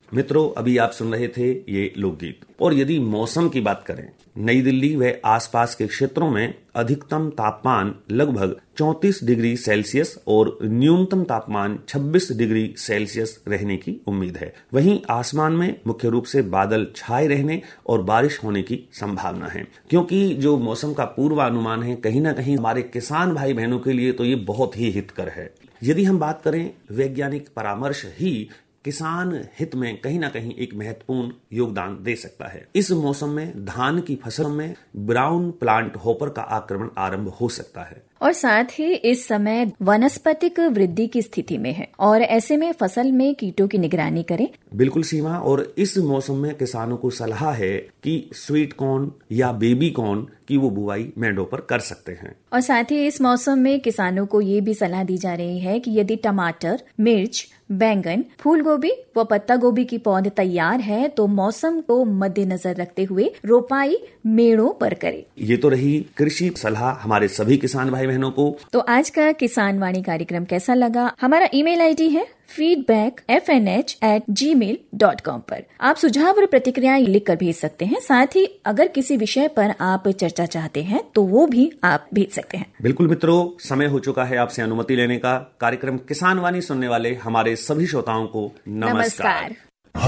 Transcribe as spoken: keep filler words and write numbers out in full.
मित्रों, अभी आप सुन रहे थे ये लोकगीत। और यदि मौसम की बात करें, नई दिल्ली व आसपास के क्षेत्रों में अधिकतम तापमान लगभग चौंतीस डिग्री सेल्सियस और न्यूनतम तापमान छब्बीस डिग्री सेल्सियस रहने की उम्मीद है। वहीं आसमान में मुख्य रूप से बादल छाए रहने और बारिश होने की संभावना है, क्योंकि जो मौसम का पूर्वानुमान है कहीं ना कहीं हमारे किसान भाई बहनों के लिए तो ये बहुत ही हितकर है। यदि हम बात करें, वैज्ञानिक परामर्श ही किसान हित में कहीं ना कहीं एक महत्वपूर्ण योगदान दे सकता है। इस मौसम में धान की फसल में ब्राउन प्लांट हॉपर का आक्रमण आरंभ हो सकता है और साथ ही इस समय वनस्पतिक वृद्धि की स्थिति में है और ऐसे में फसल में कीटों की निगरानी करें। बिल्कुल सीमा, और इस मौसम में किसानों को सलाह है कि स्वीट कॉर्न या बेबी कॉर्न की वो बुवाई मेंढों पर कर सकते हैं। और साथ ही इस मौसम में किसानों को ये भी सलाह दी जा रही है कि यदि टमाटर, मिर्च, बैंगन, फूल गोभी व पत्ता गोभी की पौध तैयार है तो मौसम को मद्देनजर रखते हुए रोपाई मेड़ों पर करें। ये तो रही कृषि सलाह हमारे सभी किसान भाई बहनों को। तो आज का किसान वाणी कार्यक्रम कैसा लगा? हमारा ईमेल आईडी है feedback F N H eight जी मेल डॉट कॉम पर आप सुझाव और प्रतिक्रियाएं लिख कर भेज सकते हैं। साथ ही अगर किसी विषय पर आप चर्चा चाहते हैं तो वो भी आप भेज सकते हैं। बिल्कुल मित्रों, समय हो चुका है आपसे अनुमति लेने का। कार्यक्रम किसान वाणी सुनने वाले हमारे सभी श्रोताओं को नमस्कार, नमस्कार।